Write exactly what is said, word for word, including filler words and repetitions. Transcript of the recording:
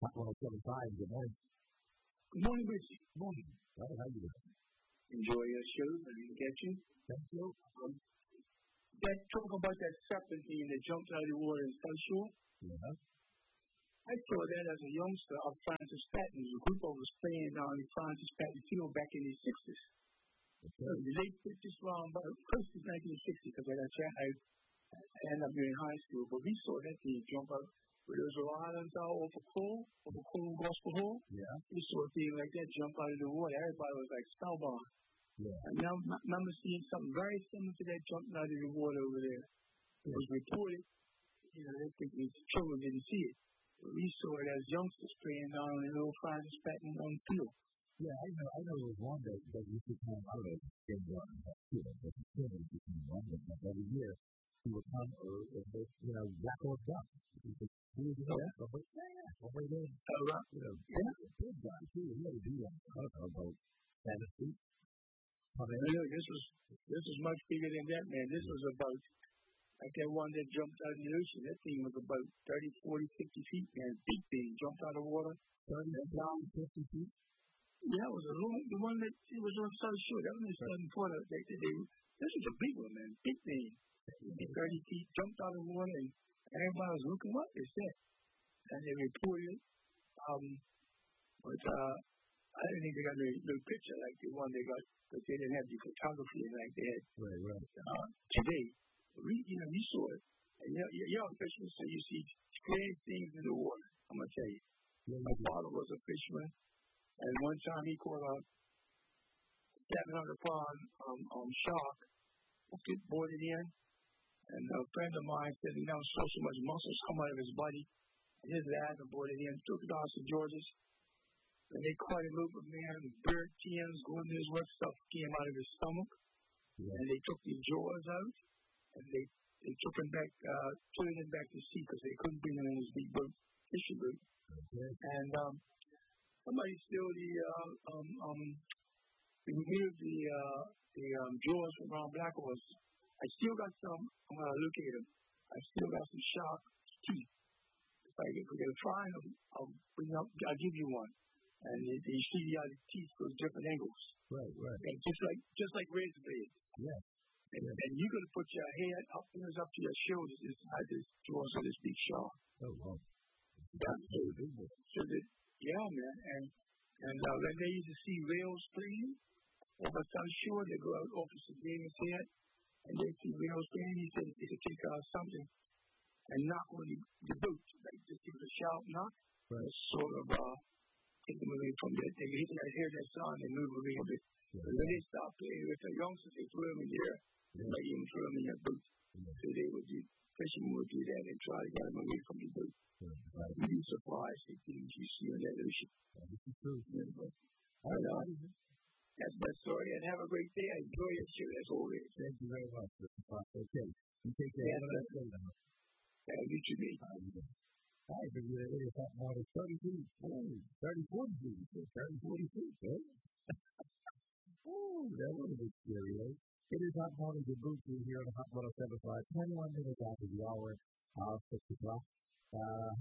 Hot one oh seven point five, good morning. Good morning, Richie. Good morning. How are you doing? Enjoy your show. I didn't get you. Thank you. Um, that talk about that serpentine that jumped out of the water in South Shore. Yeah. I saw that as a youngster of Francis Patton. The group I was playing down in Francis Patton Field back in the sixties. Okay. So the late fifties round, but first is nineteen sixty because I got I, I ended up in high school. But we saw that thing jump out. Where there was a island out over Cole, over Cole Gospel Hall. Yeah. We saw a thing like that jump out of the water. Everybody was like spellbound. Yeah. And now I remember seeing something very similar to that jumping out of the water over there. It was reported, you know, they think the children didn't see it. But we saw it as youngsters playing down in the little Francis Patton on the field. Yeah, I know. I know there was one that, that used to come out of in the field. There's a kid that used to come one that every year he would come, or, or you know, black or duck. He was in the but yeah, yeah, over there. Uh, right. You know, yeah, big guy too. He had to do that. I don't know about seven feet. I mean, look, this was this was much bigger than that, man. This was about like that one that jumped out of the ocean. That thing was about thirty, forty, fifty feet, man. Big thing jumped out of the water. thirty, fifty feet. Yeah, it was a long, the one that it was on South Shore. That was in Southern Florida. They, they, they, this was a big one, man. Big thing. thirty feet, jumped out of the water, and everybody was looking, what is that? And they reported, um, but, uh, I didn't think they got a no picture like the one they got, but they didn't have the photography like they had right, right. Uh, today. We, you know, we saw it. And you know, you're a fisherman, so you see strange things in the water. I'm going to tell you. Yeah, my father was a fisherman, and one time he caught a seven hundred pound um, um, shark, get boarded in, and a friend of mine said he now saw so much muscles come out of his body, and his lad boarded in, took it down to George's, and they caught him over, man, bird tins going to his work, stuff came out of his stomach, yeah. And they took the jaws out, and they, they took him back, uh, turned him back to sea because they couldn't bring him in his big boat, fishing boat. Okay. And um, somebody stole the, uh, um, um, removed the, uh, the um, jaws from Ron Blackhorse. I still got some, I'm going to look at them. I still got some shark teeth. If I if we can find them, I'll bring up, I'll give you one. And they, they see how the teeth go different angles. Right, right. And just like, just like razor blades. Yeah. And, yeah. and you're going to put your head up, fingers up to your shoulders, is how this jaws of this big shark. Oh, wow. Yeah, so, so that, yeah, man. And, and uh, when they used to see whales playing over South Shore, they go out over Sabina's head, and they see whales playing. He said they could take uh, something and knock on the, the boat, like just give it a sharp knock, right. Sort of uh, take them away from that. They hit that, hear that sound and move away a bit. Yeah. And when they stop playing with the youngsters, they throw them in the air, and they even throw them in their boat. Yeah. So they would do, fishermen would do that and try to get them away from the boat. Yeah. Right. You'd be surprised at things you see on that ocean. Yeah, this is true. Yeah, but, but, uh, that's my story, and have a great day. I enjoy your show, as always. Thank you very much, Mister Fox. Okay. You take care. Have a nice day now. Yeah, you too, me. All right, but it is hot water, thirty-two, oh, thirty, forty feet, thirty, forty feet, right? Oh, that was a bit scary, right? It is hot water, the boots here on the Hot one oh seven point five, twenty-one minutes after the hour of six o'clock. Uh,